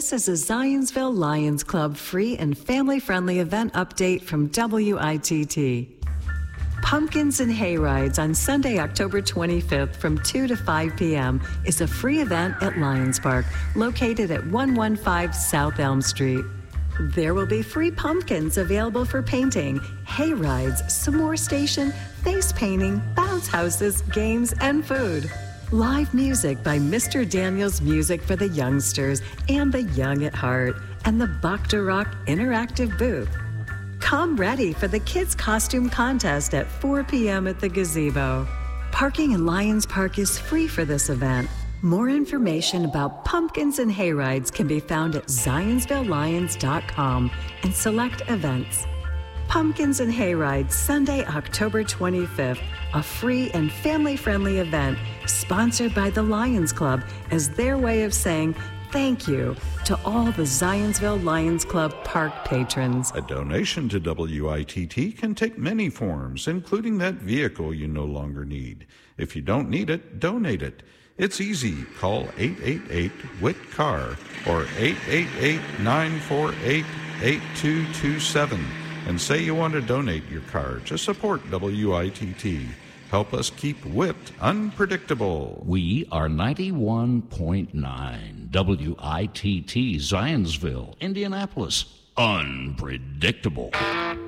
This is a Zionsville Lions Club free and family-friendly event update from WITT. Pumpkins and Hayrides on Sunday, October 25th from 2 to 5 p.m. is a free event at Lions Park, located at 115 South Elm Street. There will be free pumpkins available for painting, hay rides, s'more station, face painting, bounce houses, games, and food. Live music by Mr. Daniels Music for the Youngsters and the Young at Heart, and the Bach de Rock Interactive Booth. Come ready for the Kids Costume Contest at 4 p.m. at the Gazebo. Parking in Lions Park is free for this event. More information about pumpkins and hayrides can be found at ZionsvilleLions.com and select events. Pumpkins and Hayrides, Sunday, October 25th, a free and family-friendly event sponsored by the Lions Club as their way of saying thank you to all the Zionsville Lions Club park patrons. A donation to WITT can take many forms, including that vehicle you no longer need. If you don't need it, donate it. It's easy. Call 888-WIT-CAR or 888-948-8227 and say you want to donate your car to support WITT. Help us keep WIT unpredictable. We are 91.9 WITT Zionsville, Indianapolis. Unpredictable.